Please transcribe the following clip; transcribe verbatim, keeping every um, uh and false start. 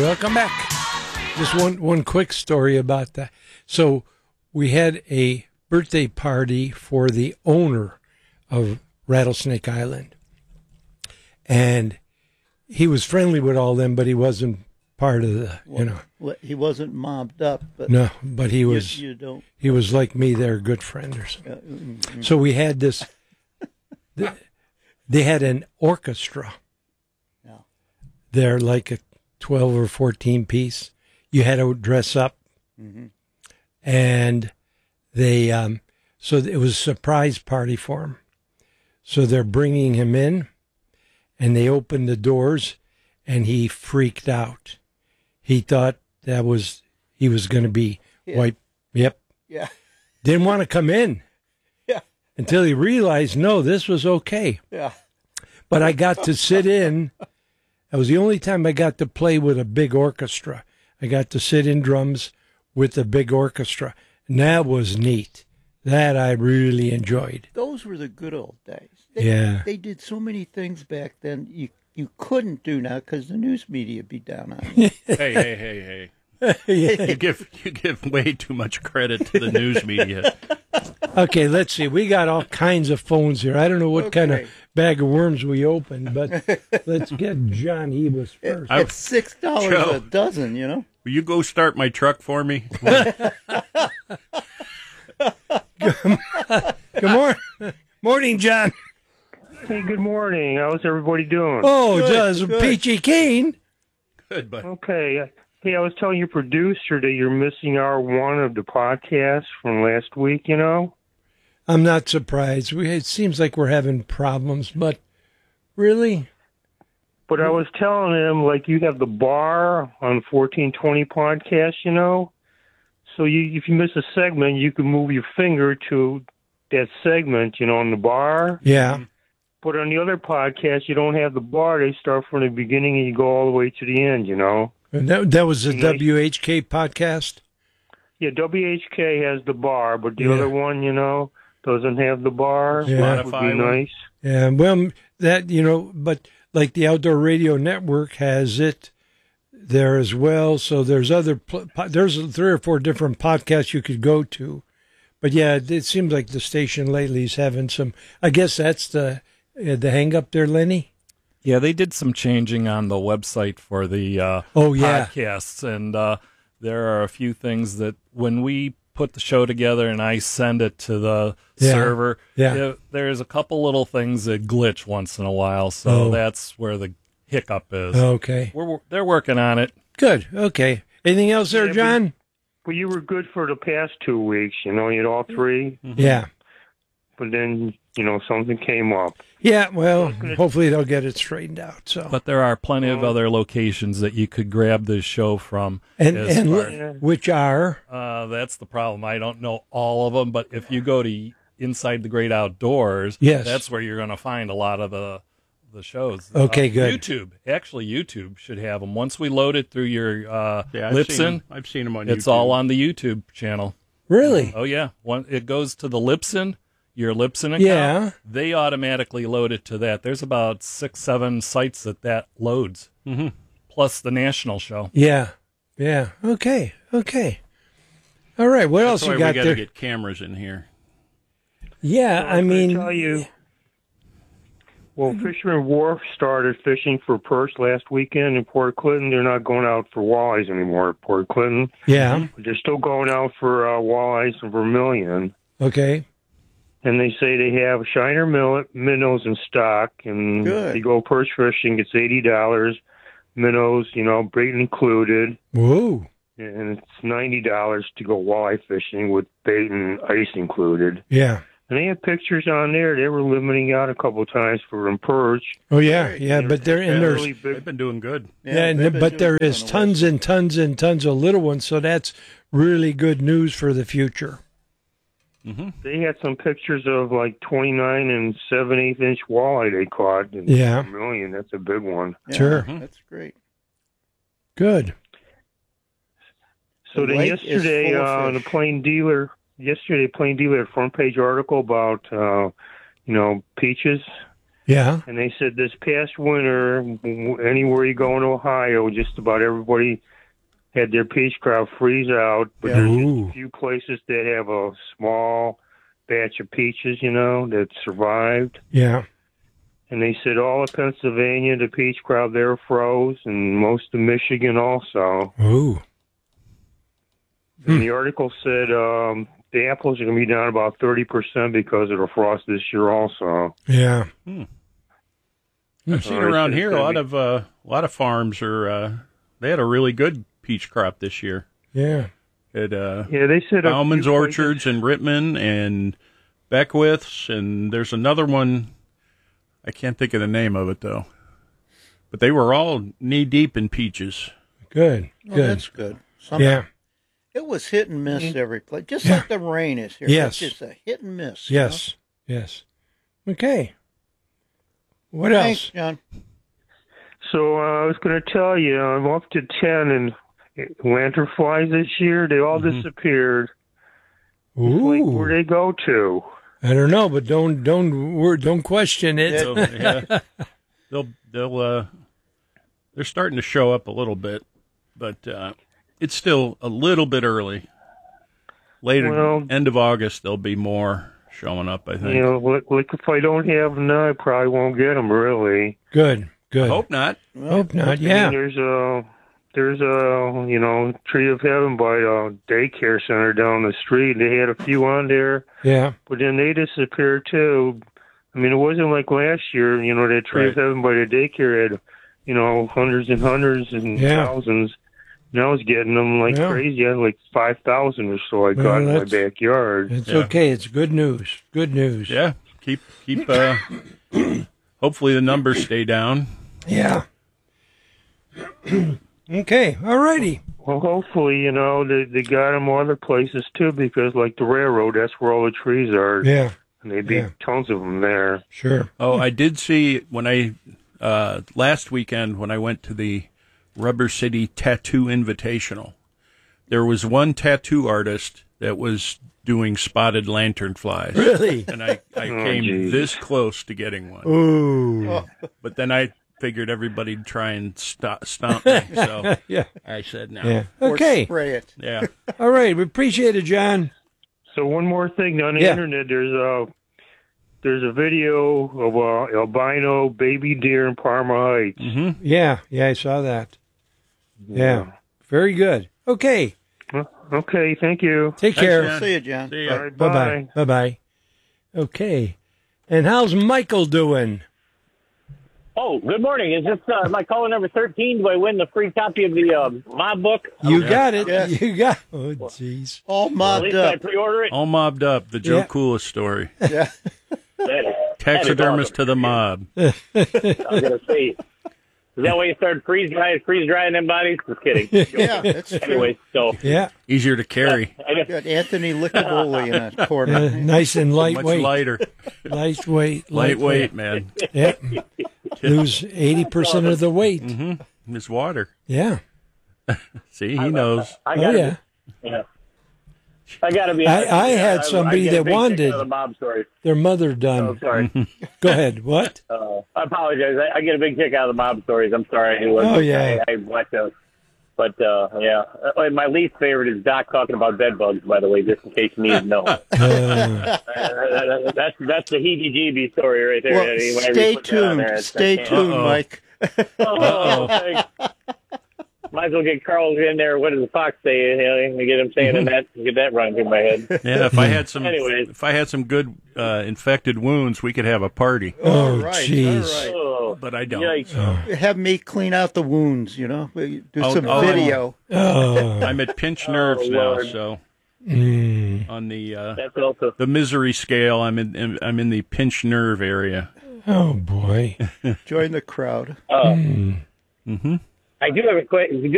welcome back. Just one one quick story about that. So we had a birthday party for the owner of Rattlesnake Island, and he was friendly with all them, but he wasn't part of the, you know. Well, he wasn't mobbed up, but no, but he was. You, you don't. He was like me, their good friend or something. Uh, mm-hmm. So we had this. they, they had an orchestra. Yeah. They're like a twelve or fourteen piece. You had to dress up, mm-hmm. and they. Um, so it was a surprise party for him. So they're bringing him in, and they opened the doors, and he freaked out. He thought that was he was going to be yeah. wiped. Yep. Yeah. Didn't want to come in. Yeah. Until he realized, no, this was okay. Yeah. But I got to sit in. That was the only time I got to play with a big orchestra. I got to sit in drums with a big orchestra. And that was neat. That I really enjoyed. Those were the good old days. They, yeah. They did so many things back then you you couldn't do now because the news media be down on you. hey, hey, hey, hey. Yeah. You give you give way too much credit to the news media. Okay, let's see. We got all kinds of phones here. I don't know what okay. kind of bag of worms we opened, but let's get John Ebus first. It's six dollars a dozen, you know. Will you go start my truck for me? Good morning, morning, John. Hey, good morning. How's everybody doing? Oh, just peachy keen. Good, but okay. Hey, I was telling your producer that you're missing our one of the podcast from last week, you know? I'm not surprised. We, it seems like we're having problems, but really? But I was telling him, like, you have the bar on fourteen twenty podcast, you know? So you, if you miss a segment, you can move your finger to that segment, you know, on the bar. Yeah. But on the other podcast, you don't have the bar. They start from the beginning and you go all the way to the end, you know? And that, that was the you know, W H K podcast? Yeah, W H K has the bar, but the yeah. other one, you know, doesn't have the bar. Yeah. That would be nice. Yeah, well, that, you know, but like the Outdoor Radio Network has it there as well. So there's other, there's three or four different podcasts you could go to. But yeah, it seems like the station lately is having some, I guess that's the, uh, the hang up there, Lenny? Yeah, they did some changing on the website for the uh, oh, yeah. podcasts, and uh, there are a few things that when we put the show together and I send it to the yeah. server, yeah. It, there's a couple little things that glitch once in a while, so oh. that's where the hiccup is. Okay. We're, they're working on it. Good, okay. Anything else there, yeah, John? But, well, you were good for the past two weeks, you know, you had all three. Mm-hmm. Yeah. But then, you know, something came up. Yeah, well, hopefully they'll get it straightened out. So, but there are plenty of other locations that you could grab this show from. And, and far, which are? Uh, that's the problem. I don't know all of them, but if you go to Inside the Great Outdoors, yes. that's where you're going to find a lot of the the shows. Okay, uh, good. YouTube, actually, YouTube should have them. Once we load it through your uh, yeah, I've Libsyn, seen them. I've seen them on it's YouTube. all on the YouTube channel. Really? Oh yeah. One, it goes to the Libsyn. Your Libsyn account, yeah. they automatically load it to that. There's about six, seven sites that that loads, mm-hmm. plus the national show. Yeah, yeah. Okay, okay. All right. What That's else why you got we gotta there? Get cameras in here. Yeah, well, I mean. Tell you. Well, Fisherman Wharf started fishing for perch last weekend in Port Clinton. They're not going out for walleyes anymore at Port Clinton. Yeah. They're still going out for uh, walleyes and vermilion. Okay. And they say they have shiner millet, minnows in stock, and Good. they go perch fishing. It's eighty dollars. Minnows, you know, bait included. Whoa. And it's ninety dollars to go walleye fishing with bait and ice included. Yeah. And they had pictures on there. They were limiting out a couple of times for them perch. Oh, yeah, yeah, but they're in there. Really They've been doing good. Yeah, yeah and, but there is tons and tons and tons of little ones, so that's really good news for the future. Mm-hmm. They had some pictures of like twenty-nine and seven eighths inch walleye they caught. In yeah. A million. That's a big one. Yeah, sure. Mm-hmm. That's great. Good. So the then yesterday, uh, the Plain Dealer, yesterday, Plain Dealer had a front page article about, uh, you know, peaches. Yeah. And they said this past winter, anywhere you go in Ohio, just about everybody had their peach crop freeze out. But there's Ooh. just a few places that have a small batch of peaches, you know, that survived. Yeah. And they said all of Pennsylvania, the peach crop there froze, and most of Michigan also. Ooh. And the article said um, the apples are going to be down about thirty percent because of the frost this year also. Yeah. I've seen All right, around so here it's a gonna lot be- of uh, a lot of farms are uh, they had a really good peach crop this year. Yeah. At uh, Yeah, they said a Bauman's few Orchards and Rittman and Beckwith's, and there's another one. I can't think of the name of it though. But they were all knee deep in peaches. Good. Oh, Good. that's good. Some, Yeah. It was hit and miss every place, just Yeah. like the rain is here. Yes. It's just a hit and miss. you know? Yes. Yes. Okay. What Thanks, else? John. So uh, I was going to tell you, I'm up to ten, and lanternflies this year, they all disappeared. Like, where'd Ooh. they go to? I don't know, but don't don't word don't question it. So, yeah, they'll they'll uh, they're starting to show up a little bit, but uh, it's still a little bit early. Later, Well- end of August, there'll be more showing up. I think. You know, like, like if I don't have them now, I probably won't get them, really. Good. Good. Hope not. Hope not. I mean, Yeah. there's a, there's a, you know, Tree of Heaven by a daycare center down the street. They had a few on there, Yeah. but then they disappeared, too. I mean, it wasn't like last year, you know, that Tree of Right. Heaven by the daycare had, you know, hundreds and hundreds and Yeah. thousands. And I was getting them like Yeah. crazy. I had like five thousand or so I got Well, in my that's- backyard. It's Yeah. okay. It's good news. Good news. Yeah, keep keep. Uh, hopefully, the numbers stay down. Yeah. Okay. All righty. Well, hopefully, you know, they, they got them other places, too, because like the railroad, that's where all the trees are. Yeah. And there'd be Yeah. tons of them there. Sure. Oh, I did see when I uh, last weekend when I went to the Rubber City Tattoo Invitational. There was one tattoo artist that was doing spotted lanternflies. Really? And I, I Oh, came geez. this close to getting one. Ooh. But then I figured everybody'd try and stop, stomp me. So Yeah. I said no. Yeah. Or Okay. spray it. Yeah. All right. We appreciate it, John. So one more thing on the Yeah. internet, there's a there's a video of a albino baby deer in Parma Heights. hmm Yeah. Yeah. I saw that. Yeah. Very good. Okay. Okay, thank you. Take Thanks, care. John. See you, John. See All ya. right, Bye bye. bye. Bye bye. Okay. And how's Michael doing? Oh, good morning. Is this uh, my caller number thirteen? Do I win the free copy of the uh, mob book? You got it. Yes. You got. Oh, jeez. All At mobbed least I up. pre-order it. All mobbed up. The Joe Yeah. Coolest story. Yeah. That is- Taxidermist that to the mob. is awesome. I was gonna say, is that why you started freeze drying, freeze drying them bodies? Just kidding. Yeah, that's true. Anyway, so Yeah. Easier to carry. I just, Got Anthony Licavoli in a Uh, corner. nice and Much lightweight. lighter. Lightweight. Lightweight, man. Yep. Lose eighty percent of the weight. Mm-hmm. It's water. Yeah. See, he knows. I Oh, gotta, yeah. yeah. I gotta be. I- honest I with you. had I- somebody I get a that big kick wanted- out of the mob story. Their mother Oh, done. sorry. Go ahead. What? Uh, I apologize. I, I get a big kick out of the mob stories. I'm sorry. It was, Oh, yeah. I, I watch those. But, uh, yeah. Uh, my least favorite is Doc talking about bed bugs, by the way, just in case you need to know. uh, Uh, that's that's the heebie-jeebie story right there. Well, Eddie. Whenever stay you put that on tuned. there, it's- I Stay can't- tuned, Uh-oh. Mike. Oh, thanks. Might as well get Carl in there. What does the fox say? You know, get him saying that, get that running through my head. Yeah, if I had some, Anyways. if I had some good uh, infected wounds, we could have a party. oh, All right, jeez. all right. Oh, But I don't. yikes. Have me clean out the wounds, you know? Do Oh, some oh. video. Oh. I'm at pinched nerves now, Lord. so Mm. on the uh, That's also. the misery scale, I'm in, in I'm in the pinched nerve area. Oh, boy. Join the crowd. Uh, Mm-hmm. I do have a question.